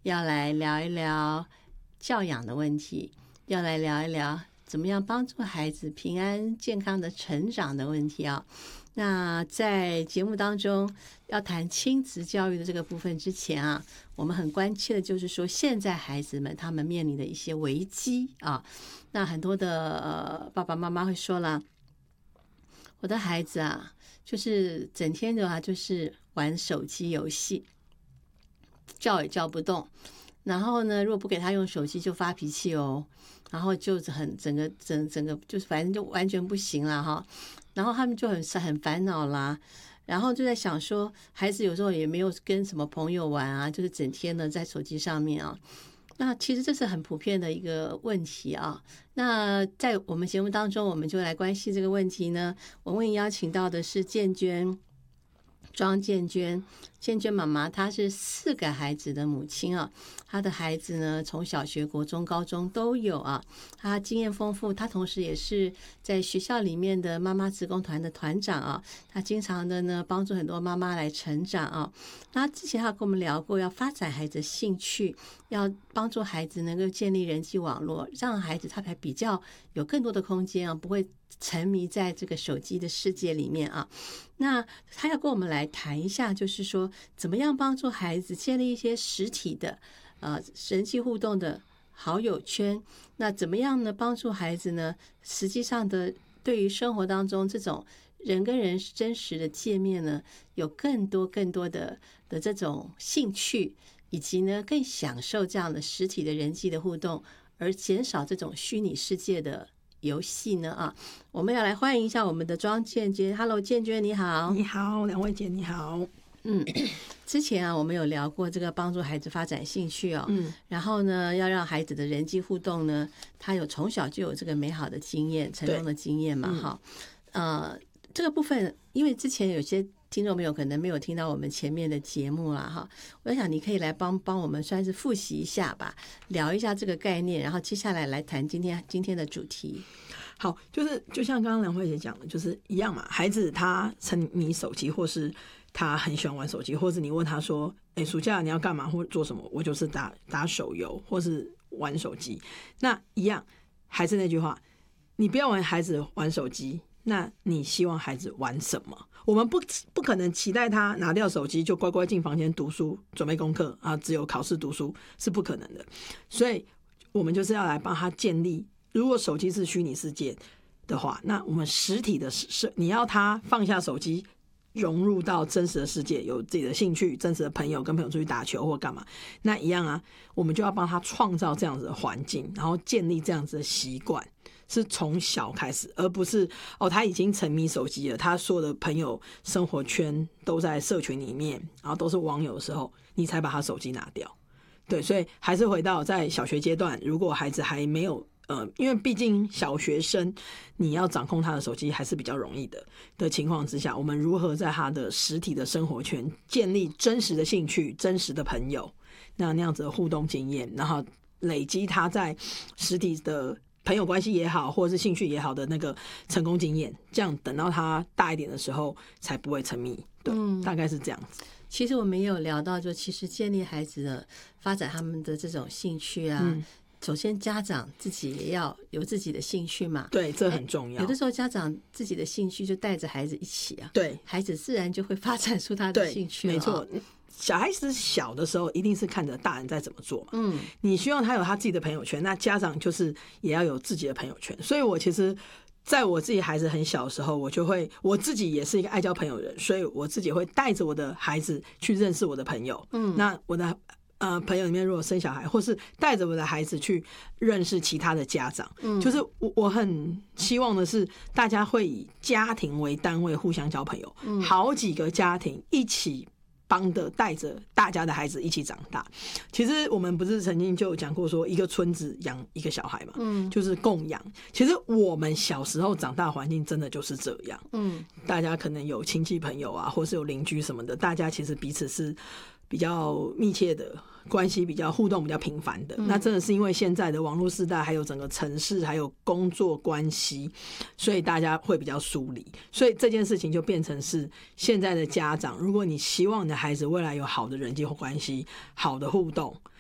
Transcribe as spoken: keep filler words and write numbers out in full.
要来聊一聊教养的问题，要来聊一聊怎么样帮助孩子平安健康的成长的问题啊。那在节目当中要谈亲子教育的这个部分之前啊，我们很关切的就是说现在孩子们他们面临的一些危机啊。那很多的呃爸爸妈妈会说了，我的孩子啊就是整天的话就是玩手机游戏，叫也叫不动，然后呢如果不给他用手机就发脾气哦，然后就很整个整整个就是反正就完全不行了哈。然后他们就很很烦恼啦，然后就在想说孩子有时候也没有跟什么朋友玩啊，就是整天呢在手机上面啊。那其实这是很普遍的一个问题啊。那在我们节目当中我们就来关心这个问题呢，我们邀请到的是建娟，庄建娟，建娟妈妈她是四个孩子的母亲啊，她的孩子呢从小学、国中、高中都有啊，她经验丰富，她同时也是在学校里面的妈妈志工团的团长啊，她经常的呢帮助很多妈妈来成长啊。那之前她跟我们聊过，要发展孩子的兴趣，要帮助孩子能够建立人际网络，让孩子他才比较有更多的空间啊，不会沉迷在这个手机的世界里面啊。那他要跟我们来谈一下，就是说怎么样帮助孩子建立一些实体的呃人际互动的好友圈，那怎么样呢帮助孩子呢实际上的对于生活当中这种人跟人真实的界面呢有更多更多的的这种兴趣，以及呢更享受这样的实体的人际的互动，而减少这种虚拟世界的游戏呢啊。我们要来欢迎一下我们的庄建娟。 Hello 建娟你好。 你好，两位姐你好。 嗯，之前啊我们有聊过这个帮助孩子发展兴趣哦，嗯，然后呢要让孩子的人际互动呢他有从小就有这个美好的经验成功的经验嘛哈、嗯、呃这个部分因为之前有些听众朋友可能没有听到我们前面的节目啦哈，我想你可以来帮帮我们算是复习一下吧，聊一下这个概念，然后接下来来谈今天今天的主题。 好，就是就像刚刚梁慧姐讲的，就是一样嘛，孩子他沉迷手机，或是他很喜欢玩手机，或是你问他说哎，暑假你要干嘛或做什么，我就是打打手游或是玩手机，那一样还是那句话，你不要玩孩子玩手机，那你希望孩子玩什么？我们不不可能期待他拿掉手机就乖乖进房间读书准备功课啊，只有考试读书是不可能的。所以我们就是要来帮他建立，如果手机是虚拟世界的话，那我们实体的是你要他放下手机融入到真实的世界，有自己的兴趣，真实的朋友，跟朋友出去打球或干嘛，那一样啊，我们就要帮他创造这样子的环境，然后建立这样子的习惯，是从小开始，而不是哦他已经沉迷手机了，他所有的朋友生活圈都在社群里面，然后都是网友的时候，你才把他手机拿掉。对，所以还是回到在小学阶段，如果孩子还没有呃，因为毕竟小学生你要掌控他的手机还是比较容易的的情况之下，我们如何在他的实体的生活圈建立真实的兴趣、真实的朋友，那那样子的互动经验，然后累积他在实体的朋友关系也好，或者是兴趣也好的那个成功经验，这样等到他大一点的时候才不会沉迷。对、嗯，大概是这样子。 其实我们也有聊到，就其实建立孩子的发展他们的这种兴趣啊、嗯，首先家长自己也要有自己的兴趣嘛， 对，这很重要。 有的时候家长自己的兴趣就带着孩子一起啊， 对， 孩子自然就会发展出他的兴趣了、哦。 没错，小孩子小的时候一定是看着大人在怎么做嘛，嗯，你希望他有他自己的朋友圈，那家长就是也要有自己的朋友圈。所以我其实在我自己孩子很小的时候，我就会我自己也是一个爱交朋友的人，所以我自己会带着我的孩子去认识我的朋友，嗯，那我的呃朋友里面如果生小孩，或是带着我的孩子去认识其他的家长，嗯，就是我我很希望的是大家会以家庭为单位互相交朋友，嗯，好几个家庭一起帮的带着大家的孩子一起长大。其实我们不是曾经就有讲过说一个村子养一个小孩嘛，嗯，就是共养。其实我们小时候长大环境真的就是这样，嗯，大家可能有亲戚朋友啊，或是有邻居什么的，大家其实彼此是比较密切的关系，比较互动比较频繁的、嗯、那真的是因为现在的网络时代还有整个城市还有工作关系，所以大家会比较疏离，所以这件事情就变成是现在的家长，如果你希望你的孩子未来有好的人际关系，好的互动，